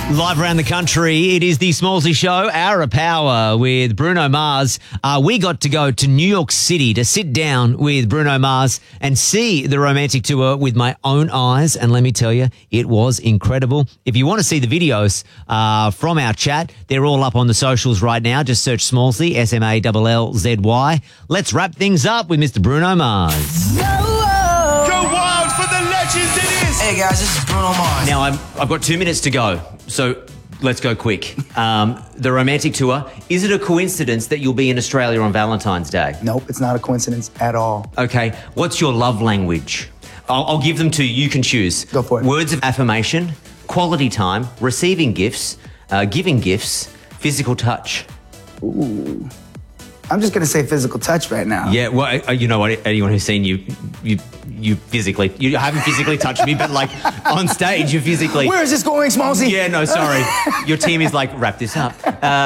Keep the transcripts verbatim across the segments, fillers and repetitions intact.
Live around the country, it is the Smallsy Show, Hour of Power with Bruno Mars. Uh, we got to go to New York City to sit down with Bruno Mars and see the romantic tour with my own eyes. And let me tell you, it was incredible. If you want to see the videos uh, from our chat, they're all up on the socials right now. Just search Smallsy, S M A L L Z Y. Let's wrap things up with Mister Bruno Mars. Go wild for the legends it is. Hey guys, this is Bruno Mars. Now, I'm, I've got two minutes to go, so let's go quick. Um, the romantic tour, is it a coincidence that you'll be in Australia on Valentine's Day? Nope, it's not a coincidence at all. Okay, what's your love language? I'll, I'll give them to you. You can choose. Go for it. Words of affirmation, quality time, receiving gifts, uh, giving gifts, physical touch. Ooh. I'm just going to say physical touch right now. Yeah, well, uh, you know what? Anyone who's seen you, you, you physically, you haven't physically touched me, but like on stage, you physically. Where is this going, Smallsy? Yeah, no, sorry. Your team is like, wrap this up.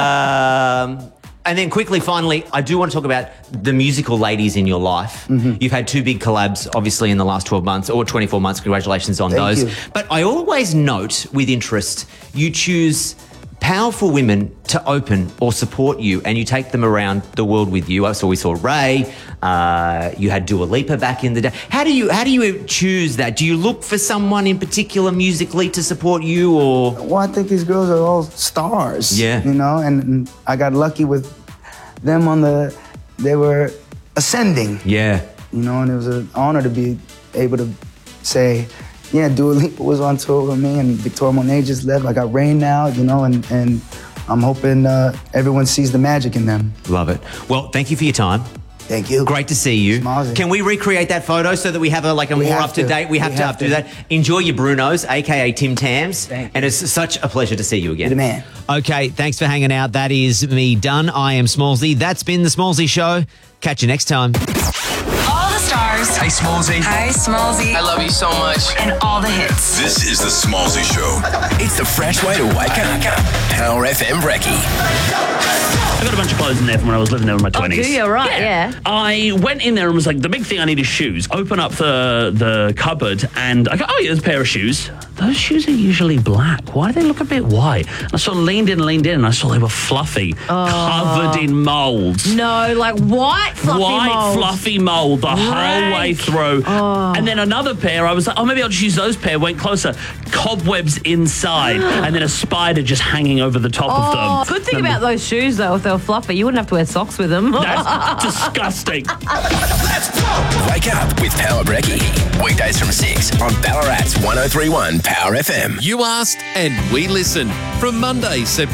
Um, and then quickly, finally, I do want to talk about the musical ladies in your life. Mm-hmm. You've had two big collabs, obviously, in the last twelve months or twenty-four months. Congratulations on Thank those. you. But I always note with interest, you choose powerful women to open or support you, and you take them around the world with you. So we saw Ray, uh, you had Dua Lipa back in the day. How do you how do you choose that? Do you look for someone in particular musically to support you, or? Well, I think these girls are all stars. Yeah. You know, and, and I got lucky with them on the, they were ascending. Yeah. You know, and it was an honor to be able to say, yeah, Dua Lipa was on tour with me, and Victoria Monet just left. I got Rain now, you know, and, and I'm hoping uh, everyone sees the magic in them. Love it. Well, thank you for your time. Thank you. Great to see you. Smallsy. Can we recreate that photo so that we have a like a We more have up to date? to. We have We to have up to to. that. Enjoy your Brunos, aka Tim Tams, Thank and it's such a pleasure to see you again. You're the man. Okay, thanks for hanging out. That is me done. I am Smallsy. That's been the Smallsy Show. Catch you next time. All the stars. Hey Smallsy. Hi, Smallsy. I love you so much. And all the hits. This is the Smallsy Show. It's the fresh way to wake up. Power F M Brekkie. I got a bunch of clothes in there from when I was living there in my twenties. do you? Right, yeah. I went in there and was like, the big thing I need is shoes. Open up the the cupboard and I go, oh, yeah, there's a pair of shoes. Those shoes are usually black. Why do they look a bit white? I sort of leaned in and leaned in and I saw they were fluffy, covered in molds. No, like white fluffy White, mold. fluffy mold the whole Rank. way through. Oh. And then another pair, I was like, oh, maybe I'll just use those pair. Went closer. Cobwebs inside and then a spider just hanging over the top Oh, of them. good thing And about those shoes, though, if they were fluffy, you wouldn't have to wear socks with them. That's disgusting. Wake up with Power Brekkie. Weekdays from six on Ballarat's one oh three point one Power F M. You asked and we listened. From Monday, September